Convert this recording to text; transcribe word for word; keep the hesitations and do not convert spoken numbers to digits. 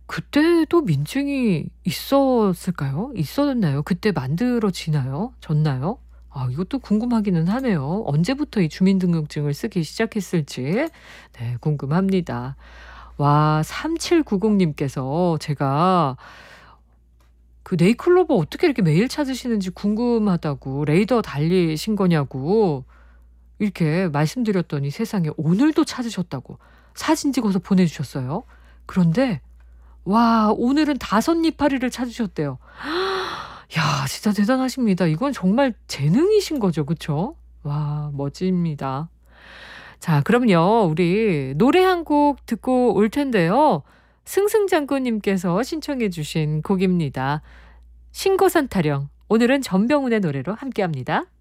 그때도 민증이 있었을까요? 있었나요? 그때 만들어지나요? 졌나요? 아 이것도 궁금하기는 하네요. 언제부터 이 주민등록증을 쓰기 시작했을지 네 궁금합니다. 와 삼칠구공 님께서 제가 그 네이클로버 어떻게 이렇게 매일 찾으시는지 궁금하다고 레이더 달리신 거냐고 이렇게 말씀드렸더니 세상에 오늘도 찾으셨다고 사진 찍어서 보내주셨어요. 그런데 와 오늘은 다섯 니파리를 찾으셨대요. 야 진짜 대단하십니다. 이건 정말 재능이신 거죠. 그쵸? 와 멋집니다. 자 그럼요. 우리 노래 한 곡 듣고 올 텐데요. 승승장구 님께서 신청해 주신 곡입니다. 신고선 타령. 오늘은 전병훈의 노래로 함께합니다.